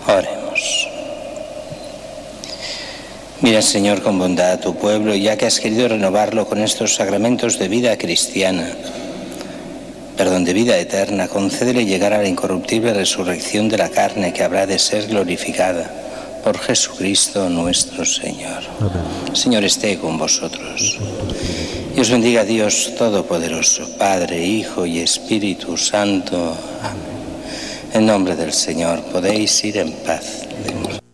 Oremos. Mira, Señor, con bondad a tu pueblo, ya que has querido renovarlo con estos sacramentos de vida cristiana, de vida eterna, concédele llegar a la incorruptible resurrección de la carne que habrá de ser glorificada por Jesucristo nuestro Señor. Amén. Señor, esté con vosotros. Y os bendiga Dios Todopoderoso, Padre, Hijo y Espíritu Santo. Amén. En nombre del Señor, podéis ir en paz.